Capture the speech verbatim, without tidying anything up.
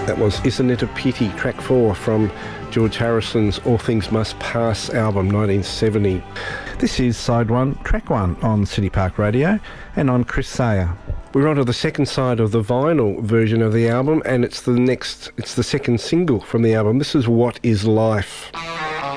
That was Isn't It a Pity, track four from George Harrison's All Things Must Pass album, nineteen seventy. This is side one, track one on City Park Radio and on Chris Sayer. We're on to the second side of the vinyl version of the album, and it's the next, it's the second single from the album. This is What Is Life.